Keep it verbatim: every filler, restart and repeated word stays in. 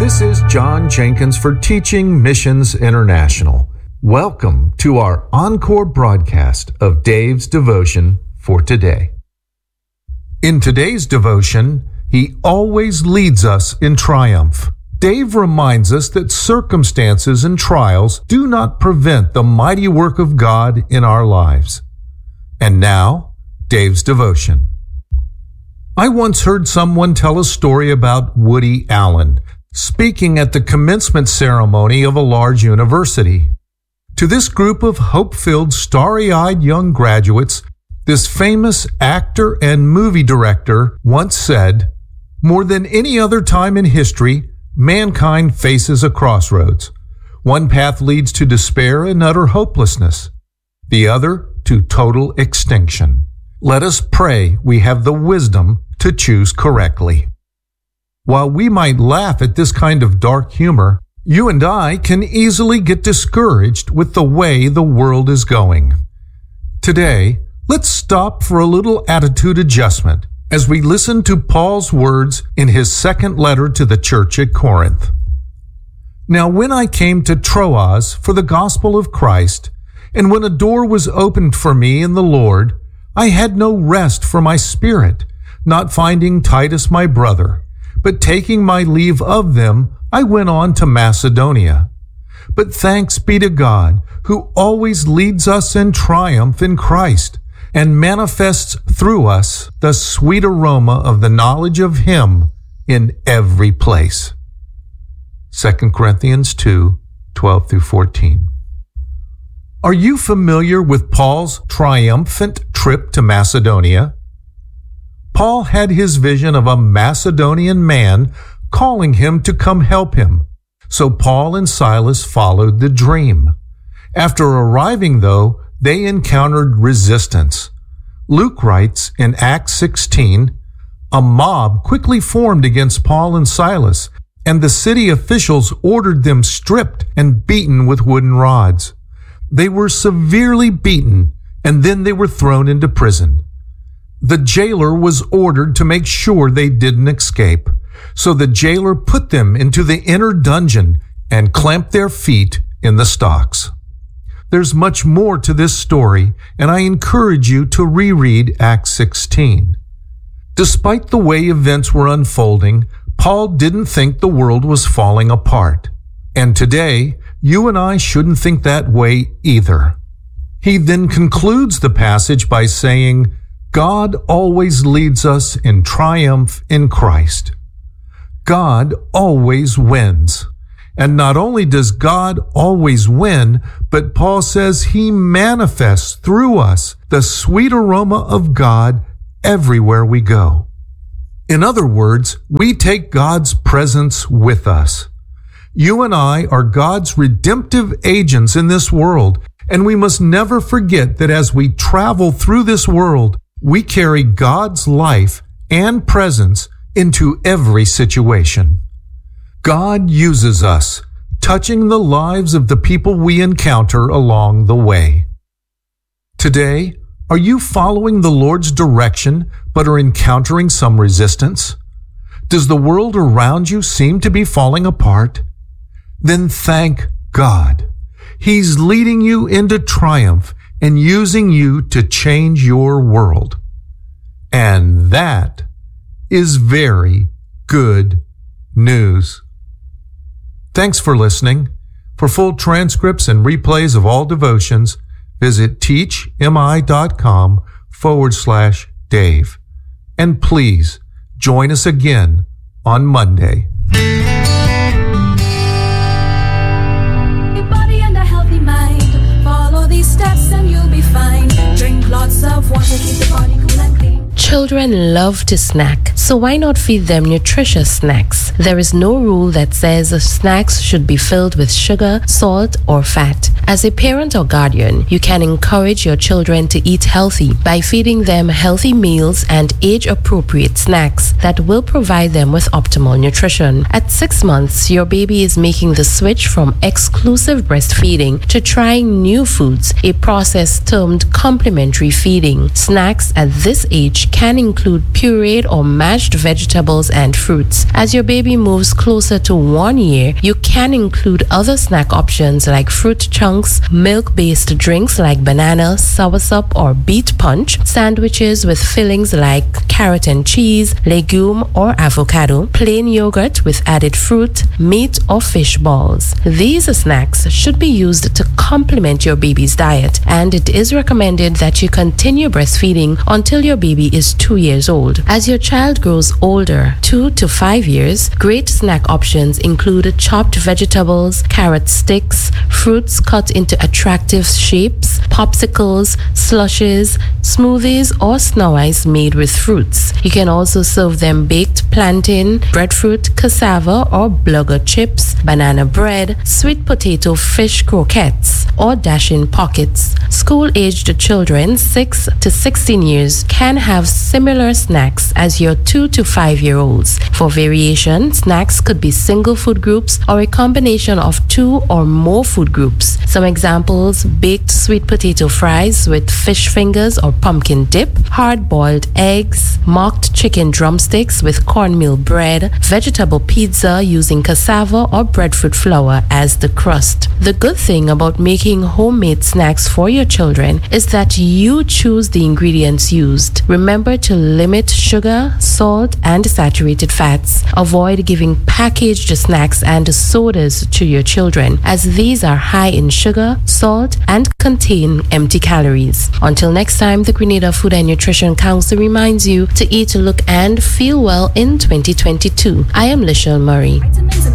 This is John Jenkins for Teaching Missions International. Welcome to our encore broadcast of Dave's devotion for today. In today's devotion, he always leads us in triumph. Dave reminds us that circumstances and trials do not prevent the mighty work of God in our lives. And now, Dave's devotion. I once heard someone tell a story about Woody Allen speaking at the commencement ceremony of a large university. To this group of hope-filled, starry-eyed young graduates, this famous actor and movie director once said, "More than any other time in history, mankind faces a crossroads. One path leads to despair and utter hopelessness, the other to total extinction. Let us pray we have the wisdom to choose correctly." While we might laugh at this kind of dark humor, you and I can easily get discouraged with the way the world is going. Today, let's stop for a little attitude adjustment as we listen to Paul's words in his second letter to the church at Corinth. "Now when I came to Troas for the gospel of Christ, and when a door was opened for me in the Lord, I had no rest for my spirit, not finding Titus my brother. But taking my leave of them, I went on to Macedonia. But thanks be to God, who always leads us in triumph in Christ, and manifests through us the sweet aroma of the knowledge of Him in every place." Second Corinthians two, twelve through fourteen. Are you familiar with Paul's triumphant trip to Macedonia? Paul had his vision of a Macedonian man calling him to come help him, so Paul and Silas followed the dream. After arriving, though, they encountered resistance. Luke writes in Acts sixteen, "A mob quickly formed against Paul and Silas, and the city officials ordered them stripped and beaten with wooden rods. They were severely beaten, and then they were thrown into prison. The jailer was ordered to make sure they didn't escape, so the jailer put them into the inner dungeon and clamped their feet in the stocks." There's much more to this story, and I encourage you to reread Acts sixteen. Despite the way events were unfolding, Paul didn't think the world was falling apart. And today, you and I shouldn't think that way either. He then concludes the passage by saying, "God always leads us in triumph in Christ." God always wins. And not only does God always win, but Paul says He manifests through us the sweet aroma of God everywhere we go. In other words, we take God's presence with us. You and I are God's redemptive agents in this world, and we must never forget that as we travel through this world, we carry God's life and presence into every situation. God uses us, touching the lives of the people we encounter along the way. Today, are you following the Lord's direction but are encountering some resistance? Does the world around you seem to be falling apart? Then thank God. He's leading you into triumph and using you to change your world. And that is very good news. Thanks for listening. For full transcripts and replays of all devotions, visit teachmi.com forward slash Dave. And please join us again on Monday. Children love to snack, so why not feed them nutritious snacks? There is no rule that says snacks should be filled with sugar, salt, or fat. As a parent or guardian, you can encourage your children to eat healthy by feeding them healthy meals and age-appropriate snacks that will provide them with optimal nutrition. At six months, your baby is making the switch from exclusive breastfeeding to trying new foods, a process termed complementary feeding. Snacks at this age can include pureed or mashed vegetables and fruits. As your baby baby moves closer to one year, you can include other snack options like fruit chunks, milk-based drinks like banana, soursop, or beet punch, sandwiches with fillings like carrot and cheese, legume or avocado, plain yogurt with added fruit, meat or fish balls. These snacks should be used to complement your baby's diet, and it is recommended that you continue breastfeeding until your baby is two years old. As your child grows older, two to five years, great snack options include chopped vegetables, carrot sticks, fruits cut into attractive shapes, popsicles, slushes, smoothies, or snow ice made with fruits. You can also serve them baked plantain, breadfruit, cassava or blugger chips, banana bread, sweet potato fish croquettes, or dash-in pockets. School-aged children six to sixteen years can have similar snacks as your two to five year olds. For variation, snacks could be single food groups or a combination of two or more food groups. Some examples: baked sweet potato fries with fish fingers or pumpkin dip, hard-boiled eggs, mocked chicken drumsticks with cornmeal bread, vegetable pizza using cassava or breadfruit flour as the crust. The good thing about making homemade snacks for your children is that you choose the ingredients used. Remember to limit sugar, salt, and saturated fats. Avoid giving packaged snacks and sodas to your children, as these are high in sugar, salt, and contain empty calories. Until next time, the Grenada Food and Nutrition Council reminds you to eat, look, and feel well in twenty twenty-two. I am Lishelle Murray.